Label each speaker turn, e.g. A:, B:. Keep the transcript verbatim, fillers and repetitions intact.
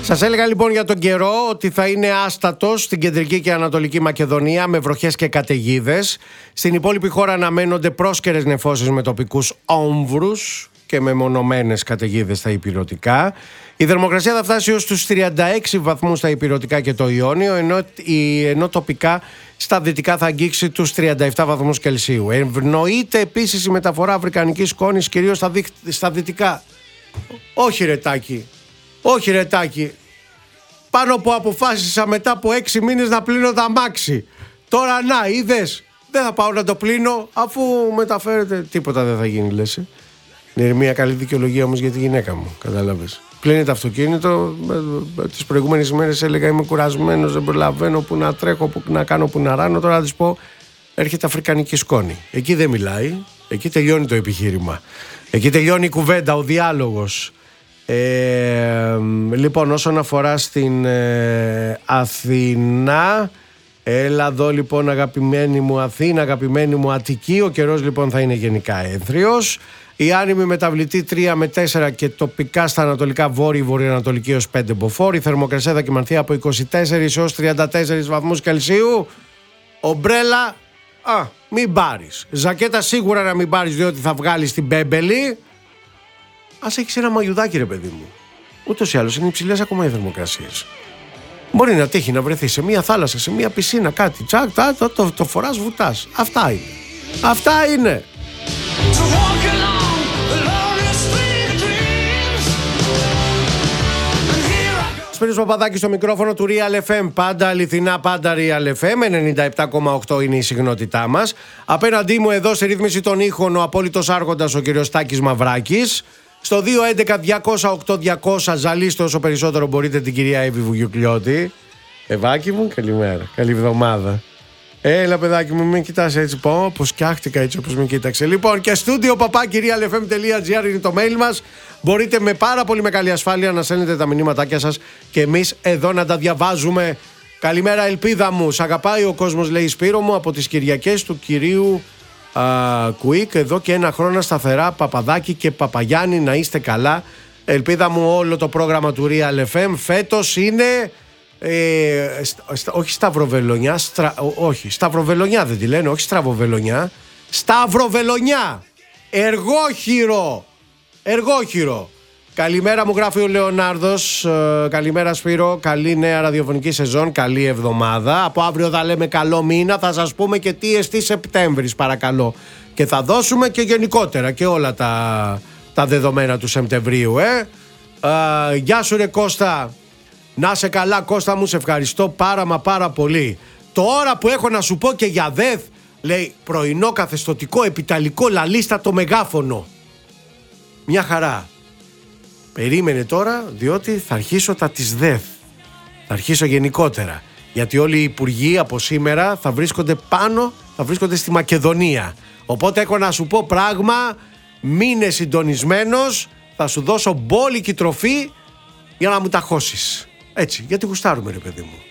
A: Σας έλεγα λοιπόν για τον καιρό ότι θα είναι άστατος στην κεντρική και ανατολική Μακεδονία με βροχές και καταιγίδες. Στην υπόλοιπη χώρα αναμένονται πρόσκαιρες νεφώσεις με τοπικούς όμβρους και με μονομένες καταιγίδες στα ηπειρωτικά. Η θερμοκρασία θα φτάσει ως τους τριάντα έξι βαθμούς στα ηπειρωτικά και το Ιόνιο, ενώ, ενώ τοπικά στα δυτικά θα αγγίξει τους τριάντα επτά βαθμούς Κελσίου. Ευνοείται επίσης η μεταφορά αφρικανικής σκόνης κυρίως στα, δι... στα δυτικά. Όχι ρετάκι, όχι ρετάκι. Πάνω που αποφάσισα μετά από έξι μήνες να πλύνω τα αμάξι. Τώρα να, είδες, δεν θα πάω να το πλύνω αφού μεταφέρεται. Τίποτα δεν θα γίνει, λες. Είναι μια καλή δικαιολογία όμως για τη γυναίκα μου, κατάλαβες. Πλύνει το αυτοκίνητο, τις προηγούμενες ημέρες έλεγα είμαι κουρασμένος, δεν προλαβαίνω που να τρέχω, που να κάνω, που να ράνω. Τώρα θα της πω έρχεται αφρικανική σκόνη. Εκεί δεν μιλάει, εκεί τελειώνει το επιχείρημα. Εκεί τελειώνει η κουβέντα, ο διάλογος. Ε, λοιπόν, όσον αφορά στην ε, Αθήνα, έλα εδώ λοιπόν αγαπημένη μου Αθήνα, αγαπημένη μου Αττική, ο καιρός λοιπόν θα είναι γενικά ένθριος. Η άνημη μεταβλητή τρία με τέσσερα και τοπικά στα ανατολικά βόρειο, βορειοανατολική έως πέντε μποφόρ. Η θερμοκρασία θα κυμανθεί από είκοσι τέσσερα έως τριάντα τέσσερα βαθμούς Κελσίου. Ομπρέλα, α, μην πάρεις. Ζακέτα σίγουρα να μην πάρεις, διότι θα βγάλεις την μπέμπελη. Ας έχεις ένα μαγιουδάκι ρε παιδί μου. Ούτως ή άλλως είναι υψηλές ακόμα οι θερμοκρασίες. Μπορεί να τύχει να βρεθεί σε μια θάλασσα, σε μια πισίνα, κάτι. Τσακ, το, το, το, το φοράς, βουτάς. Αυτά είναι. Αυτά είναι. Σπύρος Παπαδάκης στο μικρόφωνο του Real εφ εμ. Πάντα αληθινά, πάντα Real εφ εμ. ενενήντα επτά κόμμα οκτώ είναι η συχνότητά μας. Απέναντί μου εδώ σε ρύθμιση των ήχων ο απόλυτος άρχοντας ο κύριος Τάκης Μαυράκης. Στο δύο έντεκα διακόσια οκτώ διακόσια ζαλίστε όσο περισσότερο μπορείτε την κυρία Εύη Βουγιουκλιώτη. Ευάκι μου, καλημέρα. Καλή εβδομάδα. Έλα παιδάκι μου, μην κοιτάς έτσι. Πω, πως φτιάχτηκα έτσι όπως με κοίταξε. Λοιπόν, και στούντιο παπάκι real f m τελεία g r είναι το mail μας. Μπορείτε με πάρα πολύ μεγάλη ασφάλεια να στέλνετε τα μηνύματάκια σας και εμείς εδώ να τα διαβάζουμε. Καλημέρα, ελπίδα μου. Σ' αγαπάει ο κόσμος, λέει Σπύρο μου, από τις Κυριακές του κυρίου α, Κουίκ. Εδώ και ένα χρόνο σταθερά, Παπαδάκη και Παπαγιάννη, να είστε καλά. Ελπίδα μου, όλο το πρόγραμμα του Real εφ εμ φέτος είναι. Ε, στα, στα, όχι σταυροβελονιά, στρα, ό, όχι, σταυροβελονιά δεν τη λένε, όχι στραβοβελονιά. Σταυροβελονιά! Εργόχειρο! Εργόχειρο! Καλημέρα μου, γράφει ο Λεωνάρδος. ε, Καλημέρα Σπύρο, καλή νέα ραδιοφωνική σεζόν, καλή εβδομάδα. Από αύριο θα λέμε καλό μήνα, θα σας πούμε και τι εστί Σεπτέμβρης παρακαλώ. Και θα δώσουμε και γενικότερα και όλα τα, τα δεδομένα του Σεπτεμβρίου. ε. ε, Γεια σου ρε Κώστα. Να σε καλά Κώστα μου, σε ευχαριστώ πάρα μα πάρα πολύ. Τώρα που έχω να σου πω και για ΔΕΘ, λέει πρωινό καθεστωτικό επιταλικό λαλίστατο μεγάφωνο. Μια χαρά. Περίμενε τώρα, διότι θα αρχίσω τα της ΔΕΘ. Θα αρχίσω γενικότερα. Γιατί όλοι οι υπουργοί από σήμερα θα βρίσκονται πάνω, θα βρίσκονται στη Μακεδονία. Οπότε έχω να σου πω πράγμα, μείνε συντονισμένος, θα σου δώσω μπόλικη τροφή για να μου τα χώσεις. Έτσι, γιατί γουστάρουμε ρε παιδί μου.